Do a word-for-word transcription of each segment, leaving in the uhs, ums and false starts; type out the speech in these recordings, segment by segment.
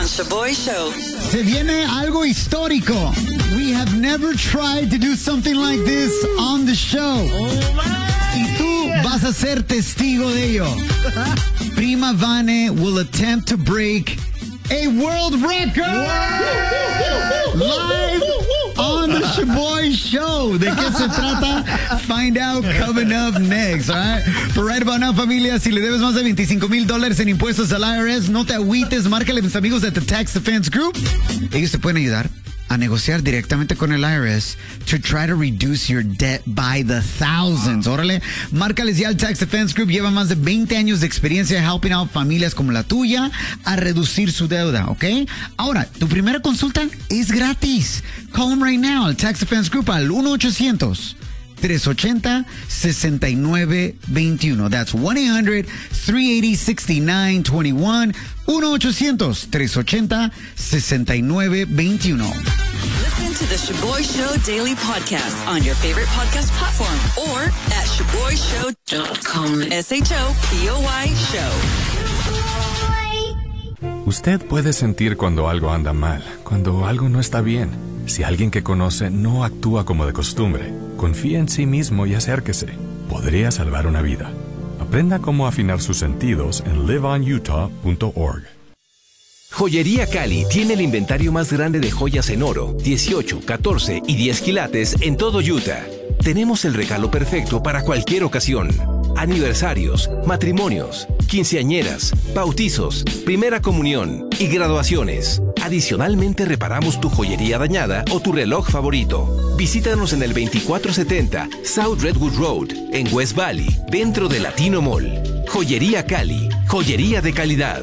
Shaboy Show. Se viene algo histórico. We have never tried to do something like this on the show. Y tú vas a ser testigo de ello. Prima Vane will attempt to break a world record live on the Shaboy Show. ¿De qué se trata? Find out coming up next, all right? But right about now, familia, si le debes más de veinticinco mil dólares en impuestos al I R S, no te agüites, márcale a mis amigos de The Tax Defense Group. Ellos te pueden ayudar a negociar directamente con el I R S to try to reduce your debt by the thousands. Órale, márcales ya al Tax Defense Group. Lleva más de veinte años de experiencia helping out familias como la tuya a reducir su deuda, ¿ok? Ahora, tu primera consulta es gratis. Call them right now al Tax Defense Group al uno ochocientos, tres ochenta, sesenta y nueve veintiuno. That's one eight hundred, three eighty, sixty-nine twenty-one. uno ochocientos, tres ochenta, sesenta y nueve veintiuno. Listen to the Shaboy Show Daily Podcast on your favorite podcast platform or at shaboy show dot com. S H O P O Y Show. Usted puede sentir cuando algo anda mal, cuando algo no está bien. Si alguien que conoce no actúa como de costumbre, confíe en sí mismo y acérquese. Podría salvar una vida. Aprenda cómo afinar sus sentidos en live on utah punto org. Joyería Cali tiene el inventario más grande de joyas en oro, dieciocho, catorce y diez quilates en todo Utah. Tenemos el regalo perfecto para cualquier ocasión. Aniversarios, matrimonios, quinceañeras, bautizos, primera comunión y graduaciones. Adicionalmente reparamos tu joyería dañada o tu reloj favorito. Visítanos en el veinticuatro setenta South Redwood Road, en West Valley, dentro de Latino Mall. Joyería Cali, joyería de calidad.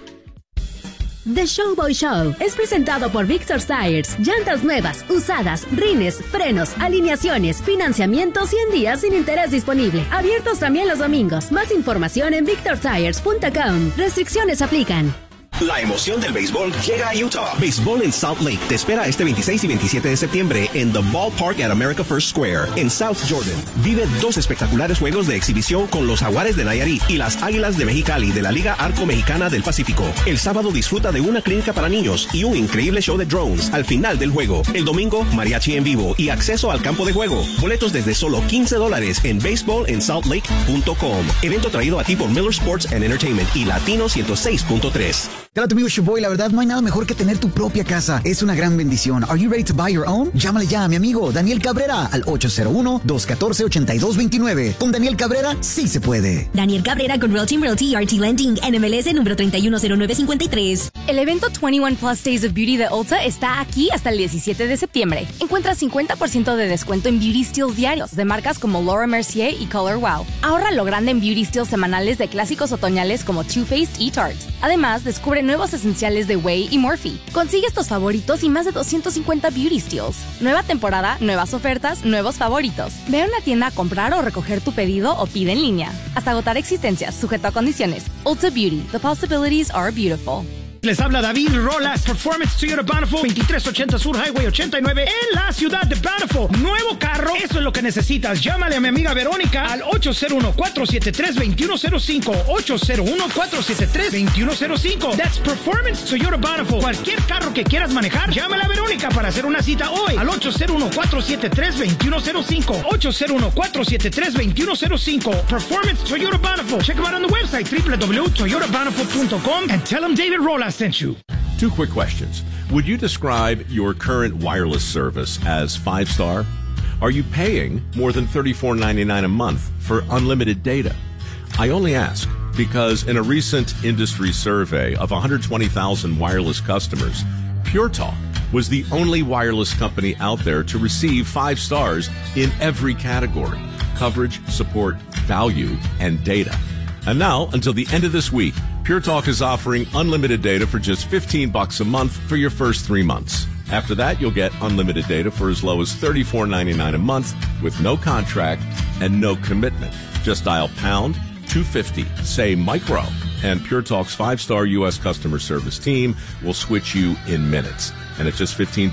The Showboy Show es presentado por Victor's Tires. Llantas nuevas, usadas, rines, frenos, alineaciones, financiamiento cien días sin interés disponible. Abiertos también los domingos. Más información en victor tires punto com. Restricciones aplican. La emoción del béisbol llega a Utah. Béisbol en Salt Lake te espera este veintiséis y veintisiete de septiembre en The Ballpark at America First Square, en South Jordan. Vive dos espectaculares juegos de exhibición con los Jaguares de Nayarit y las Águilas de Mexicali de la Liga Arco Mexicana del Pacífico. El sábado disfruta de una clínica para niños y un increíble show de drones al final del juego. El domingo, mariachi en vivo y acceso al campo de juego. Boletos desde solo quince dólares en baseball en salt lake punto com. Evento traído a ti por Miller Sports and Entertainment y Latino ciento seis punto tres. Hola, tu amigo Shaboy. La verdad, no hay nada mejor que tener tu propia casa. Es una gran bendición. Are you ready to buy your own? Llámale ya a mi amigo Daniel Cabrera al ocho cero uno, dos uno cuatro, ocho dos dos nueve. Con Daniel Cabrera, sí se puede. Daniel Cabrera con Real Team Realty R T Lending, N M L S número treinta y uno cero nueve cincuenta y tres. El evento veintiuno Plus Days of Beauty de Ulta está aquí hasta el diecisiete de septiembre. Encuentra cincuenta por ciento de descuento en beauty steals diarios de marcas como Laura Mercier y Color Wow. Ahorra lo grande en beauty steals semanales de clásicos otoñales como Too Faced y Tarte. Además, descubre nuevos esenciales de Way y Morphe. Consigue estos favoritos y más de doscientos cincuenta beauty steals. Nueva temporada, nuevas ofertas, nuevos favoritos. Ve a una tienda a comprar o recoger tu pedido o pide en línea. Hasta agotar existencias, sujeto a condiciones. Ulta Beauty. The possibilities are beautiful. Les habla David Rolas, Performance Toyota Bountiful, veintitrés ochenta Sur Highway ochenta y nueve en la ciudad de Bountiful. Nuevo carro, eso es lo que necesitas. Llámale a mi amiga Verónica al ocho cero uno, cuatro siete tres, dos uno cero cinco. ocho cero uno, cuatro siete tres, dos uno cero cinco. That's Performance Toyota Bountiful. Cualquier carro que quieras manejar, llámale a Verónica para hacer una cita hoy al ocho cero uno, cuatro siete tres, dos uno cero cinco. ocho cero uno, cuatro siete tres, dos uno cero cinco. Performance Toyota Bountiful. Check them out on the website w w w dot toyota bountiful dot com and tell them David Rolas sent you. Two quick questions. Would you describe your current wireless service as five-star? Are you paying more than thirty-four ninety-nine a month for unlimited data? I only ask because in a recent industry survey of one hundred twenty thousand wireless customers, Pure Talk was the only wireless company out there to receive five stars in every category: coverage, support, value, and data. And now, until the end of this week, Pure Talk is offering unlimited data for just fifteen bucks a month for your first three months. After that, you'll get unlimited data for as low as thirty-four ninety-nine a month with no contract and no commitment. Just dial pound two fifty, say micro, and Pure Talk's five-star U S customer service team will switch you in minutes. And it's just fifteen